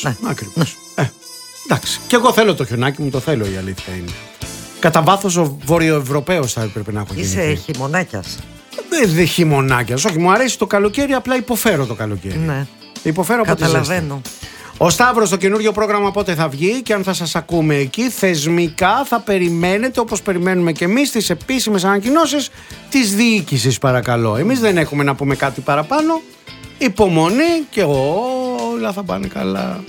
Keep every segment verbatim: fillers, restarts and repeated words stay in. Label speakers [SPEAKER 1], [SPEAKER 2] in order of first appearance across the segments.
[SPEAKER 1] Ναι.
[SPEAKER 2] Ακριβώς. Ναι. Ε, εντάξει. Και εγώ θέλω το χιονάκι μου, το θέλω, η αλήθεια είναι. Κατά βάθος ο Βορειοευρωπαίος θα έπρεπε να έχω γεννηθεί.
[SPEAKER 1] Είσαι χειμωνάκιας.
[SPEAKER 2] Δεν δε χειμωνάκιας. Όχι, μου αρέσει το καλοκαίρι, απλά υποφέρω το καλοκαίρι.
[SPEAKER 1] Ναι.
[SPEAKER 2] Υποφέρω από τη ζέστη.
[SPEAKER 1] Καταλαβαίνω.
[SPEAKER 2] Ο Σταύρος, το καινούριο πρόγραμμα πότε θα βγει και αν θα σας ακούμε εκεί. Θεσμικά θα περιμένετε, όπως περιμένουμε και εμείς, τις επίσημες ανακοινώσεις της διοίκησης, παρακαλώ. Εμείς δεν έχουμε να πούμε κάτι παραπάνω. Υπομονή και όλα θα πάνε καλά.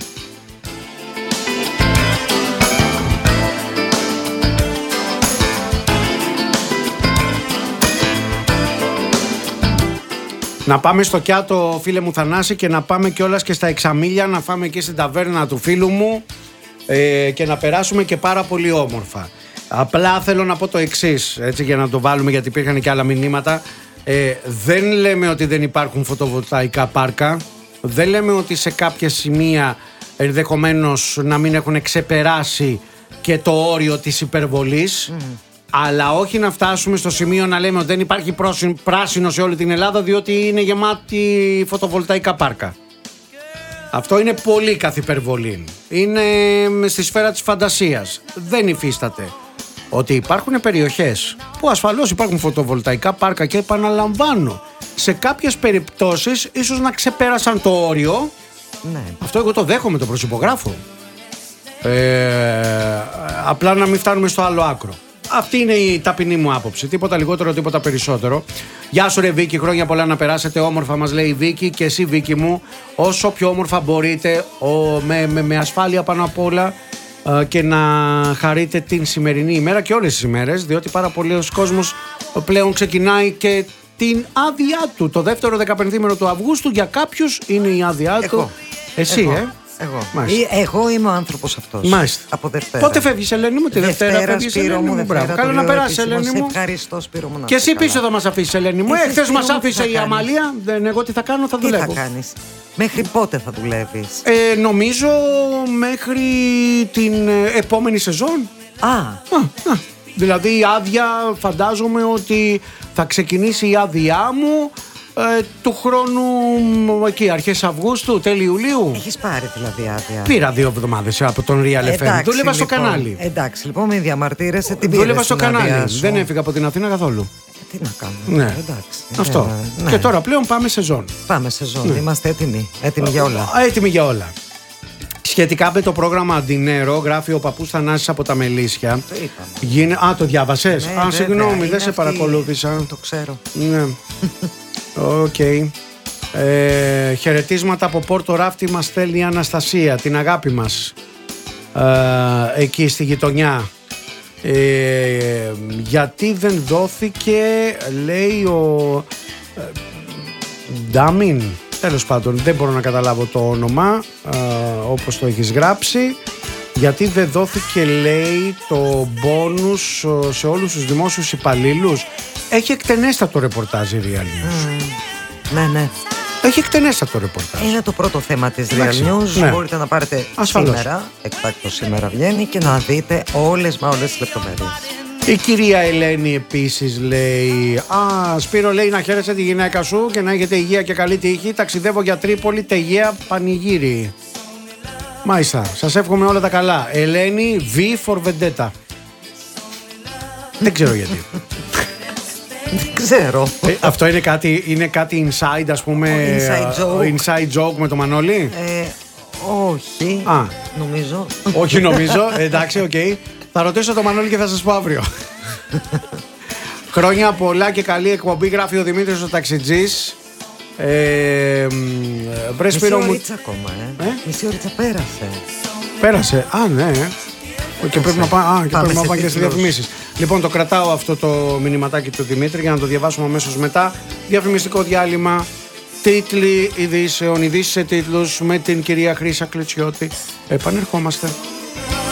[SPEAKER 2] Να πάμε στο Κιάτο, φίλε μου Θανάση, και να πάμε κιόλας και στα Εξαμήλια, να φάμε εκεί στην ταβέρνα του φίλου μου ε, και να περάσουμε και πάρα πολύ όμορφα. Απλά θέλω να πω το εξής, έτσι, για να το βάλουμε, γιατί υπήρχαν και άλλα μηνύματα. Ε, δεν λέμε ότι δεν υπάρχουν φωτοβολταϊκά πάρκα. Δεν λέμε ότι σε κάποια σημεία ενδεχομένως να μην έχουν ξεπεράσει και το όριο της υπερβολής. Mm. Αλλά όχι να φτάσουμε στο σημείο να λέμε ότι δεν υπάρχει πράσινο σε όλη την Ελλάδα, διότι είναι γεμάτη φωτοβολταϊκά πάρκα. Αυτό είναι πολύ καθ' υπερβολή. Είναι στη σφαίρα της φαντασίας. Δεν υφίσταται. Ότι υπάρχουν περιοχές που ασφαλώς υπάρχουν φωτοβολταϊκά πάρκα και επαναλαμβάνω, σε κάποιες περιπτώσεις ίσως να ξεπέρασαν το όριο.
[SPEAKER 1] Ναι.
[SPEAKER 2] Αυτό εγώ το δέχομαι, το προσυπογράφω. Ε, απλά να μην φτάνουμε στο άλλο άκρο. Αυτή είναι η ταπεινή μου άποψη. Τίποτα λιγότερο, τίποτα περισσότερο. Γεια σου, ρε Βίκη, χρόνια πολλά να περάσετε όμορφα, μας λέει η Βίκη. Και εσύ, Βίκη μου, όσο πιο όμορφα μπορείτε, ο, με, με, με ασφάλεια πάνω απ' όλα, ε, και να χαρείτε την σημερινή ημέρα και όλες τις ημέρες, διότι πάρα πολλοί κόσμος πλέον ξεκινάει και την άδειά του. Το δεύτερο δεκαπενθήμερο του Αυγούστου για κάποιους είναι η άδειά του.
[SPEAKER 1] Εγώ.
[SPEAKER 2] Εσύ,
[SPEAKER 1] Εγώ.
[SPEAKER 2] ε.
[SPEAKER 1] Εγώ.
[SPEAKER 2] Μάλιστα.
[SPEAKER 1] Εγώ είμαι ο άνθρωπος αυτός.
[SPEAKER 2] Μάλιστα.
[SPEAKER 1] Από Δευτέρα.
[SPEAKER 2] Πότε φεύγεις, Ελένη μου? Τη Δευτέρα,
[SPEAKER 1] Δευτέρα
[SPEAKER 2] φεύγεις,
[SPEAKER 1] Σπύρο
[SPEAKER 2] Ελένη
[SPEAKER 1] μου,
[SPEAKER 2] μου. Μπράβο.
[SPEAKER 1] Δευτέρα.
[SPEAKER 2] Καλά
[SPEAKER 1] το
[SPEAKER 2] να
[SPEAKER 1] λέω
[SPEAKER 2] περάσεις,
[SPEAKER 1] επίσημος.
[SPEAKER 2] Ελένη μου.
[SPEAKER 1] Ευχαριστώ, Σπύρο μου. Να
[SPEAKER 2] Και εσύ
[SPEAKER 1] είσαι
[SPEAKER 2] πίσω
[SPEAKER 1] καλά.
[SPEAKER 2] θα μας αφήσεις, Ελένη μου.
[SPEAKER 1] Εσύ,
[SPEAKER 2] Ε, χθες
[SPEAKER 1] Σπύρο
[SPEAKER 2] μας
[SPEAKER 1] μου, τι
[SPEAKER 2] άφησε
[SPEAKER 1] θα
[SPEAKER 2] η
[SPEAKER 1] κάνεις?
[SPEAKER 2] Αμαλία. Δεν, εγώ τι θα κάνω, θα
[SPEAKER 1] Τι
[SPEAKER 2] δουλεύω.
[SPEAKER 1] θα κάνεις? Μέχρι πότε θα δουλεύεις?
[SPEAKER 2] Ε, νομίζω μέχρι την ε, επόμενη σεζόν.
[SPEAKER 1] Α,
[SPEAKER 2] Α, α. Δηλαδή η άδεια, φαντάζομαι ότι θα ξεκινήσει η άδειά μου ε, του χρόνου εκεί, αρχές Αυγούστου, τέλη Ιουλίου.
[SPEAKER 1] έχεις πάρει δηλαδή άδεια?
[SPEAKER 2] Πήρα δύο εβδομάδες από τον Real εφ εμ.
[SPEAKER 1] Εντάξει,
[SPEAKER 2] Δούλευα στο
[SPEAKER 1] λοιπόν,
[SPEAKER 2] κανάλι.
[SPEAKER 1] Εντάξει, λοιπόν, μην διαμαρτύρεσαι. Την
[SPEAKER 2] Δούλευα
[SPEAKER 1] πήρες
[SPEAKER 2] στο
[SPEAKER 1] την άδειά
[SPEAKER 2] κανάλι.
[SPEAKER 1] σου.
[SPEAKER 2] Δεν έφυγα από την Αθήνα καθόλου.
[SPEAKER 1] Τι να κάνουμε.
[SPEAKER 2] Ναι.
[SPEAKER 1] Εντάξει.
[SPEAKER 2] Αυτό.
[SPEAKER 1] Ναι, ναι.
[SPEAKER 2] Και τώρα πλέον πάμε σεζόν.
[SPEAKER 1] Πάμε σεζόν. Είμαστε έτοιμοι. Έτοιμοι για όλα.
[SPEAKER 2] Α, έτοιμοι για όλα. Σχετικά με το πρόγραμμα Αντινέρο, γράφει ο παππούς Θανάσης από τα Μελίσια.
[SPEAKER 1] Το είπαμε.
[SPEAKER 2] Γίνε... Α, το διάβασες?
[SPEAKER 1] Ναι,
[SPEAKER 2] Α,
[SPEAKER 1] βέβαια,
[SPEAKER 2] συγγνώμη,
[SPEAKER 1] είναι
[SPEAKER 2] δεν σε
[SPEAKER 1] αυτή-
[SPEAKER 2] παρακολούθησα.
[SPEAKER 1] Το ξέρω.
[SPEAKER 2] Ναι. Οκ. Ε, χαιρετίσματα από Πόρτο Ράφτη μας στέλνει η Αναστασία, την αγάπη μας. Ε, εκεί στη γειτονιά. Ε, γιατί δεν δόθηκε, λέει ο ε, Ντάμιν, τέλος πάντων δεν μπορώ να καταλάβω το όνομα, ε, όπως το έχεις γράψει, γιατί δεν δόθηκε, λέει, το μπόνους σε όλους τους δημόσιους υπαλλήλους. Έχει εκτενέστατο ρεπορτάζ η Real News.
[SPEAKER 1] Mm, ναι, ναι.
[SPEAKER 2] Έχει εκτενέστατο ρεπορτάζ.
[SPEAKER 1] Είναι το πρώτο θέμα της
[SPEAKER 2] Εντάξει,
[SPEAKER 1] Real News.
[SPEAKER 2] ναι.
[SPEAKER 1] Μπορείτε να πάρετε
[SPEAKER 2] Ασφαλώς.
[SPEAKER 1] σήμερα, εκτάκτως σήμερα βγαίνει, και να δείτε όλες μα όλες τις λεπτομέρειες.
[SPEAKER 2] Η κυρία Ελένη επίσης λέει: Α, Σπύρο, λέει, να χαίρεσαι τη γυναίκα σου και να έχετε υγεία και καλή τύχη. Ταξιδεύω για Τρίπολη, Τεγέα, πανηγύρι. Μάλιστα, σας εύχομαι όλα τα καλά. Ελένη, V for Vendetta. Δεν ξέρω γιατί.
[SPEAKER 1] Δεν ξέρω.
[SPEAKER 2] Ε, αυτό είναι κάτι, είναι κάτι inside, ας πούμε.
[SPEAKER 1] Ο inside joke.
[SPEAKER 2] ε, inside joke με το Μανώλη.
[SPEAKER 1] Ε, όχι.
[SPEAKER 2] Α.
[SPEAKER 1] Νομίζω.
[SPEAKER 2] Όχι, νομίζω. Εντάξει, οκ. Okay. Θα ρωτήσω το Μανώλη και θα σας πω αύριο. Χρόνια πολλά και καλή εκπομπή, γράφει ο Δημήτρης ο ταξιτζής. Ε, βρε Σπύρο
[SPEAKER 1] Μισή
[SPEAKER 2] μου.
[SPEAKER 1] ωρίτσα ακόμα, ε.
[SPEAKER 2] Ε?
[SPEAKER 1] Μισή ωρίτσα πέρασε.
[SPEAKER 2] Πέρασε. Α, ναι. Και πρέπει να πάμε, α, και
[SPEAKER 1] Πάμε
[SPEAKER 2] πρέπει να
[SPEAKER 1] σε
[SPEAKER 2] πάμε και στις
[SPEAKER 1] τίτλους.
[SPEAKER 2] διαφημίσεις. Λοιπόν, το κρατάω αυτό το μηνυματάκι του Δημήτρη για να το διαβάσουμε αμέσως μετά. Διαφημιστικό διάλειμμα. Τίτλοι ειδήσεων, ειδήσεις σε τίτλους με την κυρία Χρύσα Κλετσιώτη. Επανερχόμαστε.